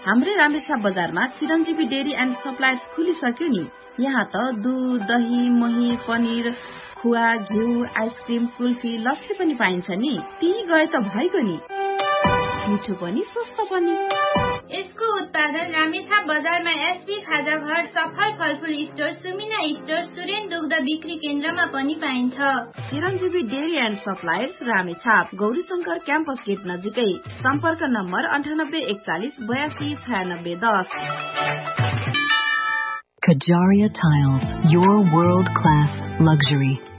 हाम्रै रामेछाप बजारमा चिरञ्जीवी dairy and suppliers खुलिसक्यो नि। यहाँ त दूध, दही, मही, पनिर, खुवा, घिउ, आइसक्रिम, कुल्फी, लस्सी पनि पाइन्छ नि। त्यही गए त भइगयो नि। मिठो पनि सस्तो पनि। यसको उत्पादन रामेछाप बजारमा एसपी खाजा घर, सफल फलफुल स्टोर, सुमिना स्टोर, सुरेन दुग्ध बिक्री केन्द्रमा पनि पाइन्छ। चिरञ्जीवी dairy and suppliers Ramechhap, Gaurishankar campus get नजिकै। सम्पर्क number 9841 82 96 10। Kajaria Tiles, your world-class luxury.